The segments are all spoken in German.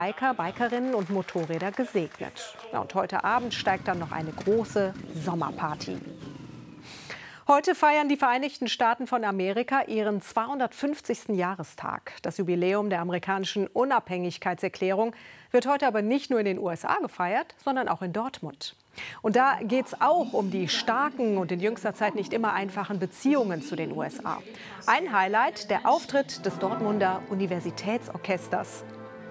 Biker, Bikerinnen und Motorräder gesegnet. Ja, und heute Abend steigt dann noch eine große Sommerparty. Heute feiern die Vereinigten Staaten von Amerika ihren 250. Jahrestag. Das Jubiläum der amerikanischen Unabhängigkeitserklärung wird heute aber nicht nur in den USA gefeiert, sondern auch in Dortmund. Und da geht es auch um die starken und in jüngster Zeit nicht immer einfachen Beziehungen zu den USA. Ein Highlight, der Auftritt des Dortmunder Universitätsorchesters.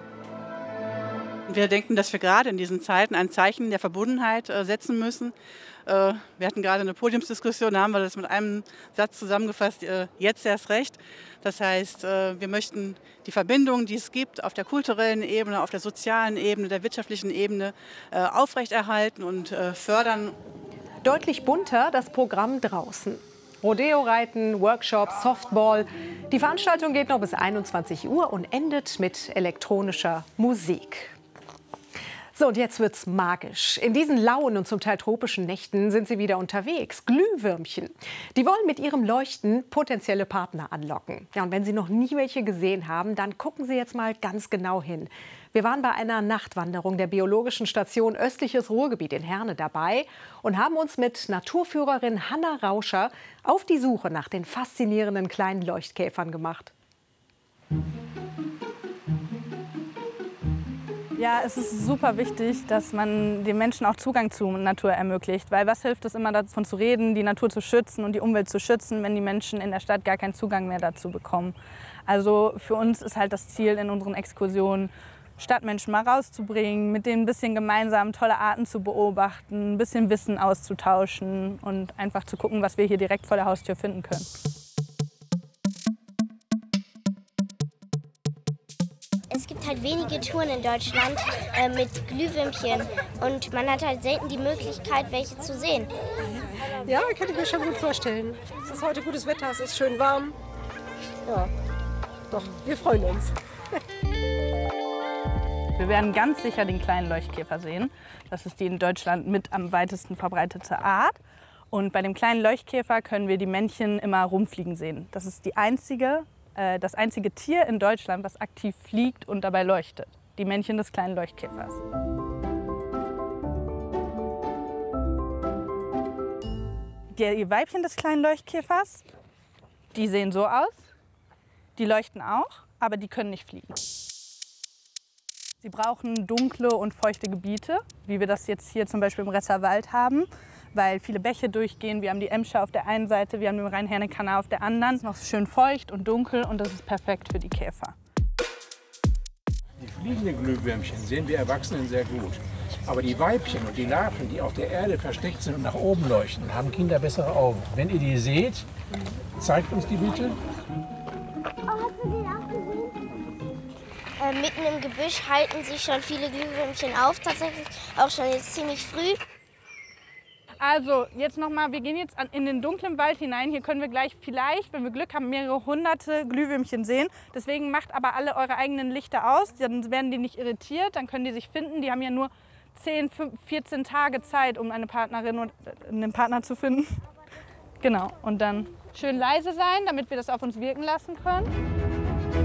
Wir denken, dass wir gerade in diesen Zeiten ein Zeichen der Verbundenheit setzen müssen. Wir hatten gerade eine Podiumsdiskussion, da haben wir das mit einem Satz zusammengefasst, jetzt erst recht. Das heißt, wir möchten die Verbindungen, die es gibt, auf der kulturellen Ebene, auf der sozialen Ebene, der wirtschaftlichen Ebene aufrechterhalten und fördern. Deutlich bunter das Programm draußen. Rodeo-Reiten, Workshops, Softball. Die Veranstaltung geht noch bis 21 Uhr und endet mit elektronischer Musik. So, und jetzt wird's magisch. In diesen lauen und zum Teil tropischen Nächten sind sie wieder unterwegs. Glühwürmchen. Die wollen mit ihrem Leuchten potenzielle Partner anlocken. Ja, und wenn Sie noch nie welche gesehen haben, dann gucken Sie jetzt mal ganz genau hin. Wir waren bei einer Nachtwanderung der Biologischen Station Östliches Ruhrgebiet in Herne dabei und haben uns mit Naturführerin Hanna Rauscher auf die Suche nach den faszinierenden kleinen Leuchtkäfern gemacht. Ja, es ist super wichtig, dass man den Menschen auch Zugang zur Natur ermöglicht. Weil was hilft es immer davon zu reden, die Natur zu schützen und die Umwelt zu schützen, wenn die Menschen in der Stadt gar keinen Zugang mehr dazu bekommen. Also für uns ist halt das Ziel in unseren Exkursionen, Stadtmenschen mal rauszubringen, mit denen ein bisschen gemeinsam tolle Arten zu beobachten, ein bisschen Wissen auszutauschen und einfach zu gucken, was wir hier direkt vor der Haustür finden können. Es gibt halt wenige Touren in Deutschland mit Glühwürmchen und man hat halt selten die Möglichkeit, welche zu sehen. Ja, kann ich mir schon gut vorstellen. Es ist heute gutes Wetter, es ist schön warm. Ja, doch, wir freuen uns. Wir werden ganz sicher den kleinen Leuchtkäfer sehen. Das ist die in Deutschland mit am weitesten verbreitete Art. Und bei dem kleinen Leuchtkäfer können wir die Männchen immer rumfliegen sehen. Das ist das einzige Tier in Deutschland, das aktiv fliegt und dabei leuchtet. Die Männchen des kleinen Leuchtkäfers. Die Weibchen des kleinen Leuchtkäfers, die sehen so aus. Die leuchten auch, aber die können nicht fliegen. Sie brauchen dunkle und feuchte Gebiete, wie wir das jetzt hier zum Beispiel im Resserwald haben, weil viele Bäche durchgehen. Wir haben die Emscher auf der einen Seite, wir haben den Rhein-Herne-Kanal auf der anderen. Es ist noch schön feucht und dunkel und das ist perfekt für die Käfer. Die fliegenden Glühwürmchen sehen wir Erwachsenen sehr gut. Aber die Weibchen und die Larven, die auf der Erde versteckt sind und nach oben leuchten, haben Kinder bessere Augen. Wenn ihr die seht, zeigt uns die bitte. Mitten im Gebüsch halten sich schon viele Glühwürmchen auf, tatsächlich auch schon jetzt ziemlich früh. Also jetzt nochmal, wir gehen jetzt in den dunklen Wald hinein. Hier können wir gleich vielleicht, wenn wir Glück haben, mehrere hunderte Glühwürmchen sehen. Deswegen macht aber alle eure eigenen Lichter aus, dann werden die nicht irritiert, dann können die sich finden. Die haben ja nur 10, 14 Tage Zeit, um eine Partnerin und einen Partner zu finden. Genau, und dann schön leise sein, damit wir das auf uns wirken lassen können.